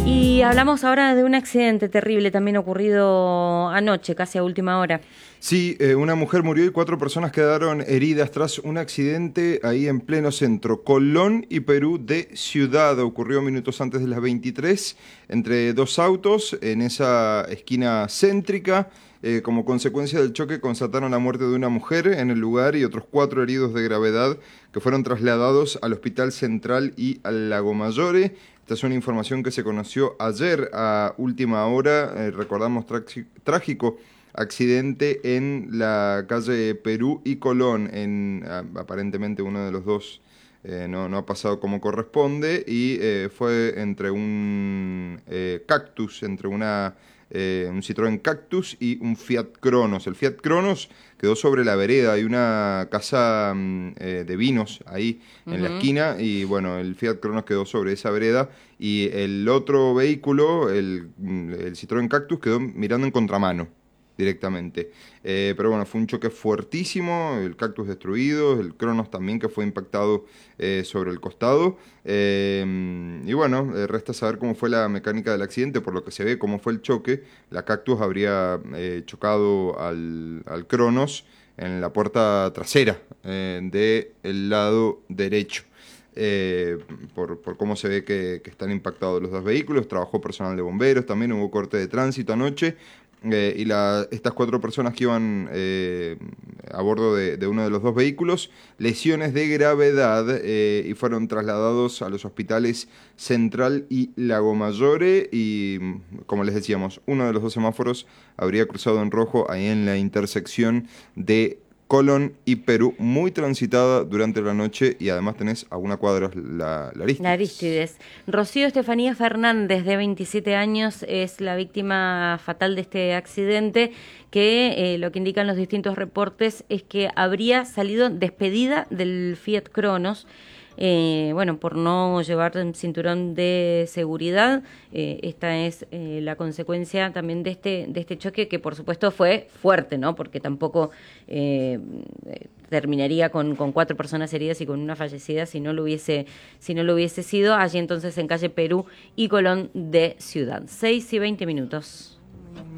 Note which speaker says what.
Speaker 1: Y hablamos ahora de un accidente terrible también ocurrido anoche, casi a última hora.
Speaker 2: Sí, una mujer murió y 4 personas quedaron heridas tras un accidente ahí en pleno centro, Colón y Perú de Ciudad. Ocurrió minutos antes de las 23 entre dos autos en esa esquina céntrica. Como consecuencia del choque constataron la muerte de una mujer en el lugar y otros 4 heridos de gravedad que fueron trasladados al Hospital Central y al Lago Mayore. Esta es una información que se conoció ayer a última hora. Recordamos trágico accidente en la calle Perú y Colón. Aparentemente uno de los dos no ha pasado como corresponde y fue entre un Cactus, un Citroën Cactus y un Fiat Cronos. El Fiat Cronos quedó sobre la vereda, hay una casa de vinos ahí en la esquina y bueno, el Fiat Cronos quedó sobre esa vereda y el otro vehículo, el Citroën Cactus, quedó mirando en contramano directamente. Pero bueno, fue un choque fuertísimo, el Cactus destruido, el Cronos también que fue impactado sobre el costado. Y bueno, resta saber cómo fue la mecánica del accidente, por lo que se ve cómo fue el choque. La Cactus habría chocado al Cronos en la puerta trasera del lado derecho. Por cómo se ve que están impactados los dos vehículos. Trabajó personal de bomberos, también hubo corte de tránsito anoche. Estas 4 personas que iban a bordo de uno de los dos vehículos, lesiones de gravedad y fueron trasladados a los hospitales Central y Lago Mayore y, como les decíamos, uno de los dos semáforos habría cruzado en rojo ahí en la intersección de Colón y Perú, muy transitada durante la noche y además tenés a una cuadra la Arístides.
Speaker 1: La Arístides. Rocío Estefanía Fernández, de 27 años, es la víctima fatal de este accidente que lo que indican los distintos reportes es que habría salido despedida del Fiat Cronos. Bueno, por no llevar cinturón de seguridad. Esta es la consecuencia también de este choque, que por supuesto fue fuerte, ¿no? Porque tampoco terminaría con 4 personas heridas y con una fallecida si no lo hubiese sido allí entonces en calle Perú y Colón de Ciudad. 6:20.